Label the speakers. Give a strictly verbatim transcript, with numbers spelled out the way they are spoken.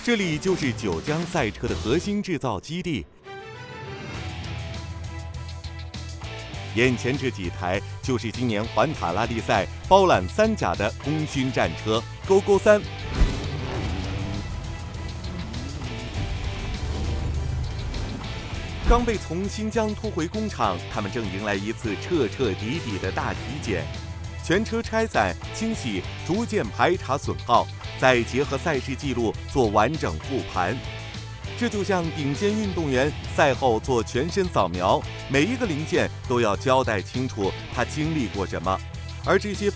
Speaker 1: 这里就是九江赛车的核心制造基地。眼前这几台就是今年环塔拉力赛包揽三甲的功勋战车勾勾三。刚被从新疆拖回工厂，他们正迎来一次彻彻底底的大体检，全车拆散、清洗，逐渐排查损耗，再结合赛事记录做完整复盘。这就像顶尖运动员赛后做全身扫描，每一个零件都要交代清楚他经历过什么，而这些